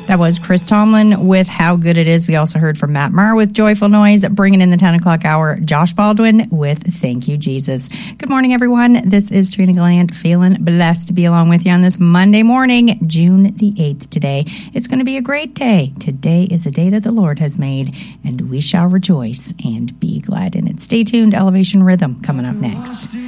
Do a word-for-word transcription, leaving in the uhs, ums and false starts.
That was Chris Tomlin with How Good It Is. We also heard from Matt Maher with Joyful Noise, bringing in the ten o'clock hour, Josh Baldwin with Thank You, Jesus. Good morning, everyone. This is Trina Gland, feeling blessed to be along with you on this Monday morning, June the eighth today. It's going to be a great day. Today is a day that the Lord has made, and we shall rejoice and be glad in it. Stay tuned. Elevation Rhythm coming up next.